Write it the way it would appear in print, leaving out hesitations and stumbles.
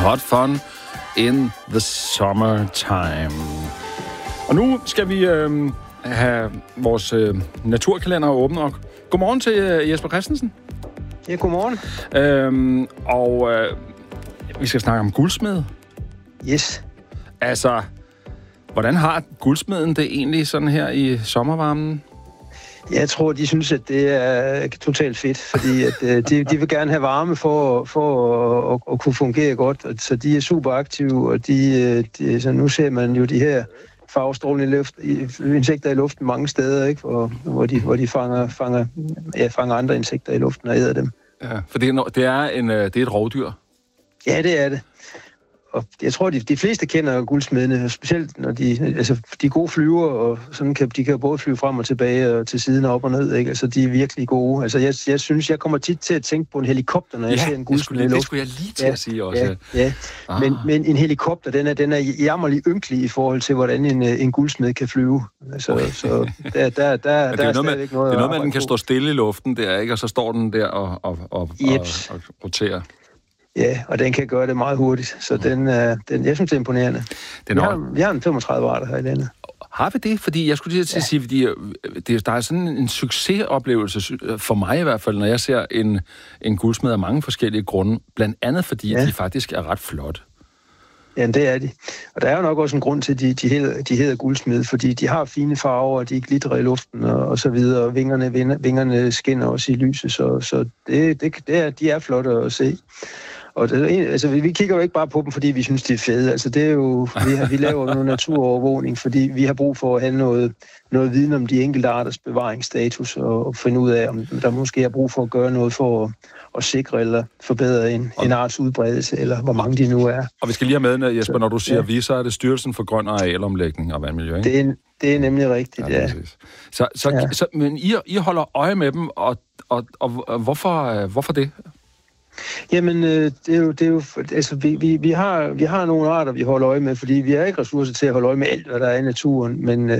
Hot fun in the summertime. Og nu skal vi have vores naturkalender åbne. Og godmorgen til Jesper Christensen. Ja, godmorgen. Vi skal snakke om guldsmed. Yes. Altså, hvordan har guldsmeden det egentlig sådan her i sommervarmen? Jeg tror, de synes, at det er totalt fedt, fordi at, de vil gerne have varme for at kunne fungere godt. Så de er super aktive, og så nu ser man jo de her farvestrålende insekter i luften mange steder, ikke? Hvor de fanger andre insekter i luften og æder dem. Ja, for det er et rovdyr. Ja, det er det. Og jeg tror, de fleste kender guldsmedene, specielt når de gode flyver, og sådan de kan både flyve frem og tilbage og til siden og op og ned, ikke? Altså, de er virkelig gode. Altså, jeg synes, jeg kommer tit til at tænke på en helikopter, når jeg ser en guldsmed i luften. Det skulle jeg lige til at sige også. Ja. Men en helikopter, den er jammerlig ynkelig i forhold til, hvordan en guldsmed kan flyve. Altså, okay. Så der er stadigvæk noget. Det er noget med, at den kan stå stille i luften der, ikke? Og så står den der og roterer. Ja, og den kan gøre det meget hurtigt, så jeg synes, det er imponerende. Vi har en 35 arter her i landet. Har vi det? Fordi jeg skulle til at sige, fordi der er sådan en succesoplevelse, for mig i hvert fald, når jeg ser en guldsmed af mange forskellige grunde, blandt andet fordi de faktisk er ret flotte. Ja, det er de. Og der er jo nok også en grund til, at de hedder guldsmed, fordi de har fine farver, og de glitrer i luften og så videre, og vingerne skinner også i lyset, så de er flotte at se. Og vi kigger jo ikke bare på dem, fordi vi synes, de er fede. Altså, det er jo, vi laver noget naturovervågning, fordi vi har brug for at have noget viden om de enkelte arters bevaringsstatus, og finde ud af, om der måske er brug for at gøre noget for at sikre eller forbedre en arts udbredelse, eller hvor mange de nu er. Og vi skal lige have med, Jesper, når du siger vi, så er det Styrelsen for Grøn Arealomlægning og Vandmiljø, ikke? Det er nemlig rigtigt, ja. Men I holder øje med dem, og hvorfor det? Jamen, det er jo altså, vi har nogle arter, vi holder øje med, fordi vi har ikke ressourcer til at holde øje med alt, hvad der er i naturen, men